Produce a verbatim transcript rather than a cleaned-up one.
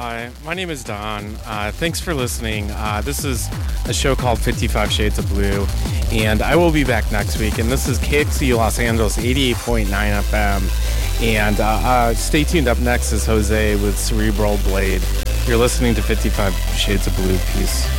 Hi, my name is Don. Uh, thanks for listening. Uh, this is a show called fifty-five Shades of Blue, and I will be back next week. And this is K X C Los Angeles eighty-eight point nine F M. And uh, uh, stay tuned. Up next is Jose with Cerebral Blade. You're listening to fifty-five Shades of Blue. Peace.